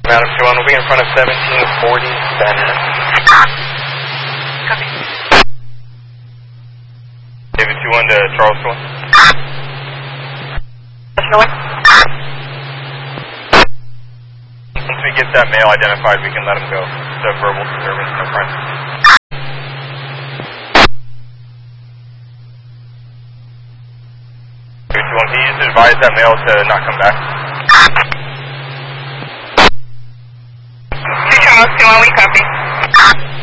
Madam 21 will be in front of 1740 Bennett. Copy. David 21 to Charleston. Once we get that male identified, we can let him go. It's a verbal disturbance, no front. David 21, can you just advise that male to not come back? Charles 21, we copy.